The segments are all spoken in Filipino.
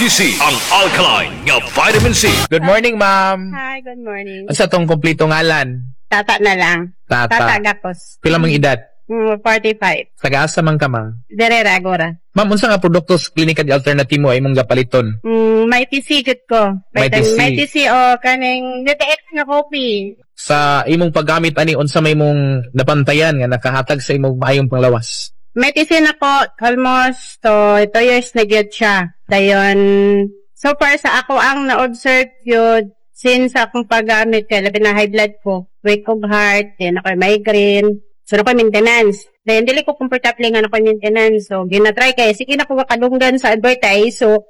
Mighty C, ang alkaline nga vitamin C. Good morning, ma'am. Hi, good morning. Sa tong kompleto ngalan? Tata na lang. Tata. Gakos. Pila mang edad? 45. Taga-asa man ka, ma'am? Derera, agora. Ma'am, unsa nga produkto sa klinika di alternatibo ay mong gapaliton? May TC jud ko. Mighty C. May TC o kaning DTX nga coffee. Sa imong paggamit ani unsa may mong napantayan nga nakahatag sa imong maayong panglawas? May TC na ko almost 2 years na gyud siya. Dayon, so far sa ako ang na-observe yun since akong paggamit kay labi na high blood ko, weak of heart, then ako migraine. So, ako maintenance. Then, dili ko comfortable nga ako maintenance. So, ginatry kay sige na ko makadunggan sa advertise. So,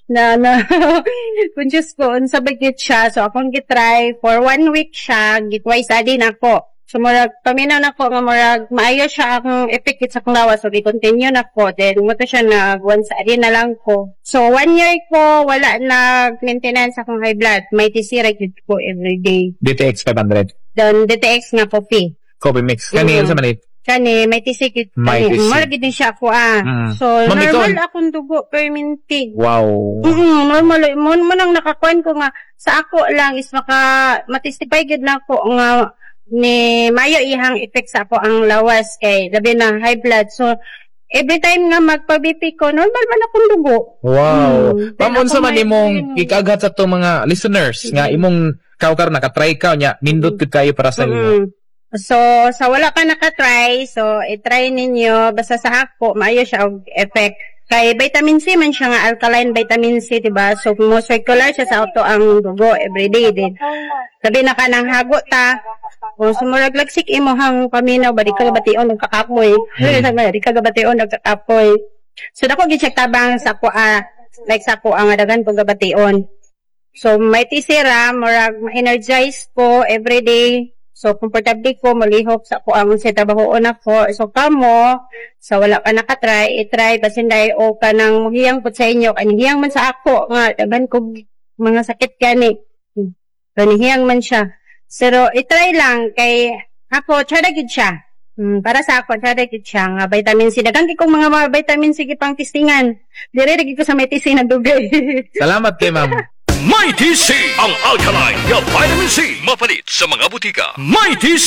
conscious ko, unsa ba git siya. So, akong gitry. For 1 week siya, gitway sa din ako. So, murag, paminaw na ko nga murag, maayo siya ang effect sa akong lawas. So, i-continue na ko. Then, umuto siya once a day na lang ko. So, 1 year ko, wala nag-maintenance akong high blood. May TC record ko everyday. DTX 500. Then, DTX nga coffee. Coffee mix. Kani unsa man it? Kani, may tisikit. May TC. Maragid din siya ako So, Ma'am, normal ikaw- akong dugo per minute. Wow. Normal. Mo nang nakakuan ko nga, sa ako lang is matisipay gid na ako nga ni mayo ihang effect sa ako ang lawas kay labi na high blood. So, every time nga magpa-BP ko, normal man akong dugo. Wow. Then Ma'am, unsa ako man may- imong ikagat sa to mga listeners nga imong karon nakatry ka nya nindot gud kayo para sa imo. So, sa wala pa nakatry, so, i-try ninyo, basta sa ako, maayo siya og effect. Kay vitamin C man siya nga, alkaline vitamin C, diba? So, mo circular siya sa auto ang dugo everyday din. Sabi na ka ng hago ta, kung sumurag lagsik imo hang paminaw, ba di ka gabation nagkakapoy. Di ka gabation nagkakapoy. So, dako gi-check tabang sa ako, like sa ako, ang adagan ko gabation. So, may tisira, murag ma-energize ko everyday. So, comfortable ko, malihok sa ako ang trabahoon ako. So, kamo, sa wala ka nakatry, itry, basinday, o ka nang hiyang po sa inyo, kanihiyang man sa ako, nga, dagan ko mga sakit gani. Kanihiyang man siya. Pero, itry lang, kay ako, tsadagid siya. Para sa ako, tsadagid siya, nga vitamin C. Dagan kong mga vitamin C pang testingan. Dire-dire ko sa may TC na dugay. Salamat kay ma'am. Mighty C, ang alkaline nga vitamin C. Mapalit sa mga butika. Mighty C.